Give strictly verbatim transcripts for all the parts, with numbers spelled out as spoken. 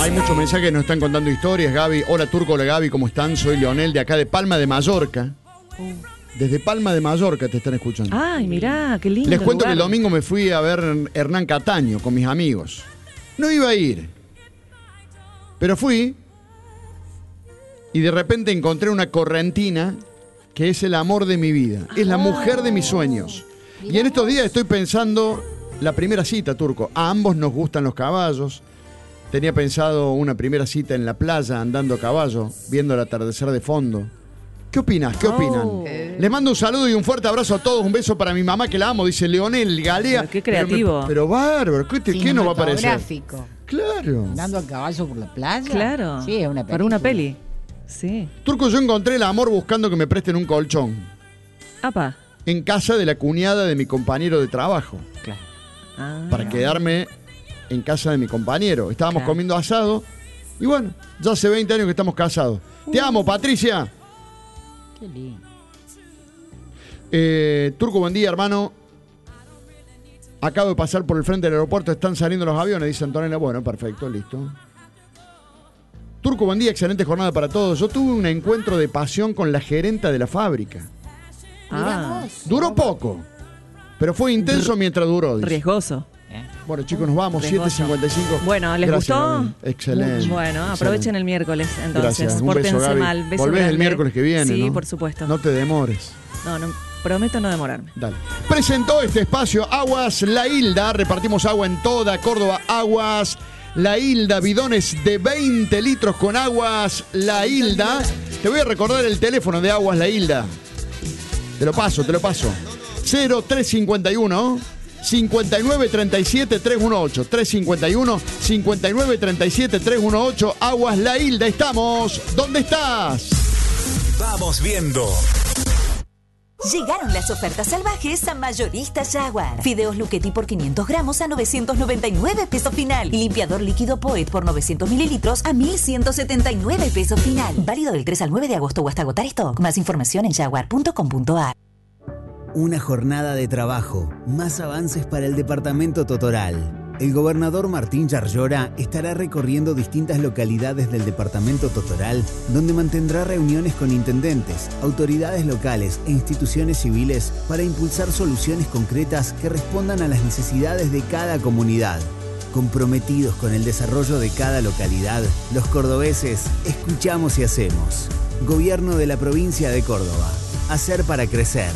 Hay muchos mensajes que nos están contando historias, Gaby. Hola Turco, hola Gaby, ¿cómo están? Soy Leonel de acá de Palma de Mallorca. Desde Palma de Mallorca te están escuchando. Ay, mirá, qué lindo Les cuento lugar. que el domingo me fui a ver Hernán Cataño con mis amigos. No iba a ir, pero fui y de repente encontré una correntina que es el amor de mi vida. Es la mujer de mis sueños. Y en estos días estoy pensando la primera cita, Turco. A ambos nos gustan los caballos. Tenía pensado una primera cita en la playa, andando a caballo, viendo el atardecer de fondo. ¿Qué opinas? ¿Qué opinan? Oh. Les mando un saludo y un fuerte abrazo a todos. Un beso para mi mamá que la amo, dice Leonel Galea. Pero qué creativo. Pero, pero bárbaro, ¿qué, te- ¿qué nos va a parecer? Cinematográfico. Claro. Andando a caballo por la playa. Claro. Sí, es una película. Para una peli. Sí. Turco, yo encontré el amor buscando que me presten un colchón Apa. en casa de la cuñada de mi compañero de trabajo. Claro. Ah. Para quedarme en casa de mi compañero. Estábamos Claro. comiendo asado y bueno, ya hace veinte años que estamos casados. Te amo, Patricia. Qué lindo. Eh, Turco, buen día, hermano. Acabo de pasar por el frente del aeropuerto, están saliendo los aviones, dice Antonella. Bueno, perfecto, listo. Turco, buen día, excelente jornada para todos. Yo tuve un encuentro de pasión con la gerenta de la fábrica. Ah. Duró poco, pero fue intenso mientras duró. dice. Riesgoso. Bueno, chicos, nos vamos. Riesgoso. siete cincuenta y cinco. Bueno, ¿les Gracias, gustó? Gaby. Excelente. Bueno, aprovechen excelente. el miércoles entonces. Gracias. Un Pórtense beso, Gaby. mal. Beso Volvés el grande. miércoles que viene, Sí, ¿no? por supuesto. No te demores. No, no, prometo no demorarme. Dale. Presentó este espacio Aguas La Hilda. Repartimos agua en toda Córdoba. Aguas La Hilda. Bidones de veinte litros con Aguas La Hilda. Te voy a recordar el teléfono de Aguas La Hilda. Te lo paso, te lo paso. cero tres cincuenta y uno cincuenta y nueve treinta y siete trescientos dieciocho. tres cincuenta y uno cincuenta y nueve treinta y siete trescientos dieciocho. Aguas La Hilda. Estamos. ¿Dónde estás? Vamos viendo. Llegaron las ofertas salvajes a Mayoristas Jaguar. Fideos Luchetti por quinientos gramos a novecientos noventa y nueve pesos final. Y limpiador líquido Poet por novecientos mililitros a mil ciento setenta y nueve pesos final. Válido del tres al nueve de agosto o hasta agotar stock. Más información en jaguar punto com punto a r. Una jornada de trabajo, más avances para el departamento Totoral. El gobernador Martín Yarlora estará recorriendo distintas localidades del departamento Totoral, donde mantendrá reuniones con intendentes, autoridades locales e instituciones civiles para impulsar soluciones concretas que respondan a las necesidades de cada comunidad. Comprometidos con el desarrollo de cada localidad, los cordobeses escuchamos y hacemos. Gobierno de la provincia de Córdoba. Hacer para crecer.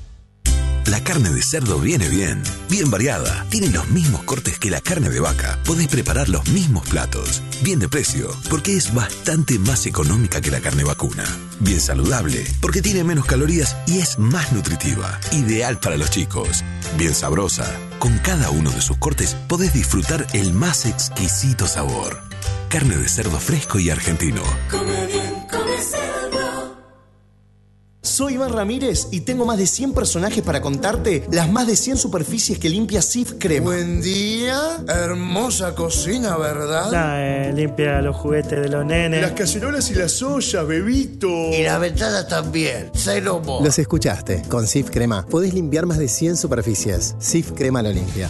La carne de cerdo viene bien, bien variada. Tiene los mismos cortes que la carne de vaca. Podés preparar los mismos platos. Bien de precio, porque es bastante más económica que la carne vacuna. Bien saludable, porque tiene menos calorías y es más nutritiva. Ideal para los chicos. Bien sabrosa. Con cada uno de sus cortes podés disfrutar el más exquisito sabor. Carne de cerdo fresco y argentino. Come bien, come cerdo. Soy Iván Ramírez y tengo más de cien personajes para contarte las más de cien superficies que limpia Cif Crema. Buen día, hermosa cocina, ¿verdad? Ah, eh, limpia los juguetes de los nenes. Las cacerolas y las ollas, bebito. Y las ventanas también, cero mo. Los escuchaste, con Cif Crema podés limpiar más de cien superficies. Cif Crema lo limpia.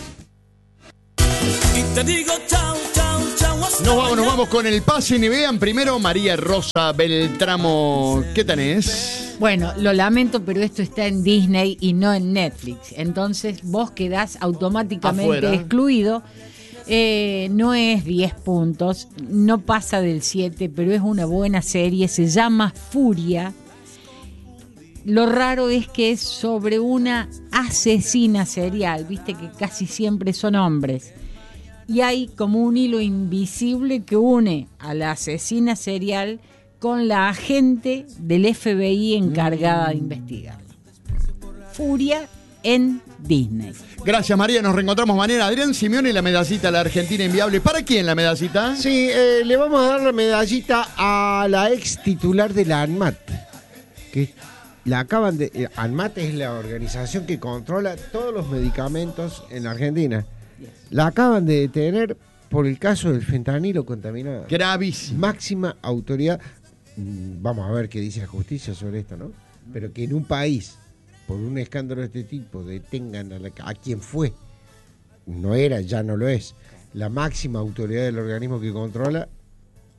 Y te digo chau, chau, chau. Nos vamos, nos vamos con el pase y vean primero María Rosa Beltramo. ¿Qué tenés? Bueno, lo lamento, pero esto está en Disney y no en Netflix. Entonces vos quedás automáticamente Afuera. excluido. Eh, no es diez puntos, no pasa del siete, pero es una buena serie. Se llama Furia. Lo raro es que es sobre una asesina serial. Viste que casi siempre son hombres. Y hay como un hilo invisible que une a la asesina serial con la agente del F B I encargada mm. de investigarlo. Furia en Disney. Gracias, María. Nos reencontramos mañana. Adrián Simeone y la medallita a la Argentina Inviable. ¿Para quién la medallita? Sí, eh, le vamos a dar la medallita a la ex titular de la ANMAT. Que la acaban de. Eh, ANMAT es la organización que controla todos los medicamentos en la Argentina. Yes. La acaban de detener por el caso del fentanilo contaminado. Gravísimo. Máxima autoridad. Vamos a ver qué dice la justicia sobre esto, ¿no? Pero que en un país, por un escándalo de este tipo, detengan a, la, a quien fue, no era, ya no lo es, la máxima autoridad del organismo que controla,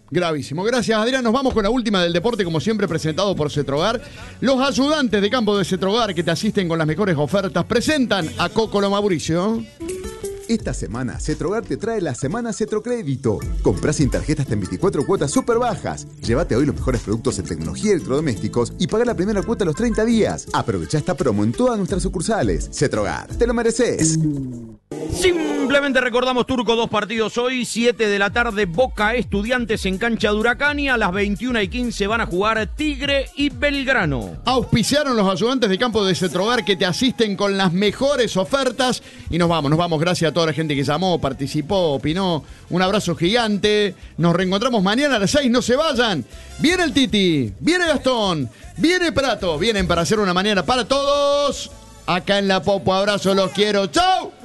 Gravísimo. Gracias, Adrián. Nos vamos con la última del deporte, como siempre, presentado por Cetrogar. Los ayudantes de campo de Cetrogar que te asisten con las mejores ofertas presentan a Cocolo Mauricio. Esta semana, Cetrogar te trae la Semana Cetrocrédito. Comprá sin tarjeta hasta en veinticuatro cuotas súper bajas. Llévate hoy los mejores productos en tecnología y electrodomésticos y pagá la primera cuota a los treinta días. Aprovecha esta promo en todas nuestras sucursales. Cetrogar, te lo mereces. Simplemente recordamos, Turco, dos partidos hoy, siete de la tarde, Boca Estudiantes en cancha de Huracán, y a las veintiuna y quince van a jugar Tigre y Belgrano. Auspiciaron los ayudantes de campo de Cetrogar que te asisten con las mejores ofertas. Y nos vamos, nos vamos. Gracias a toda la gente que llamó, participó, opinó. Un abrazo gigante. Nos reencontramos mañana a las seis. No se vayan. Viene el Titi, viene Gastón, viene Prato. Vienen para hacer una mañana para todos. Acá en La Popo. Abrazo, los quiero. ¡Chau!